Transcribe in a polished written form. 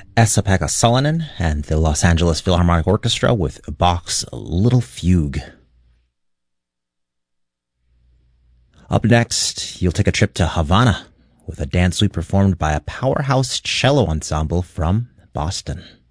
Esa-Pekka Salonen and the Los Angeles Philharmonic Orchestra with Bach's Little Fugue. Up next, you'll take a trip to Havana with a dance suite performed by a powerhouse cello ensemble from Boston.